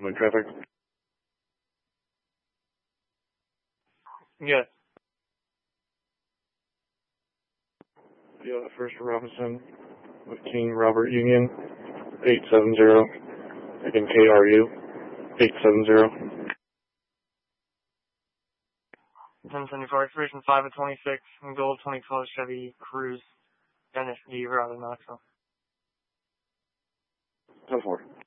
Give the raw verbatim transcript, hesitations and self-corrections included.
My traffic. Yes. Yeah, First Robinson with King Robert Union, eight seven zero. Again, K R U, eight seven zero. ten seventy-four, expiration five of twenty-six, and Gold twenty twelve Chevy Cruze, Dennis D. Route of Knoxville. ten four.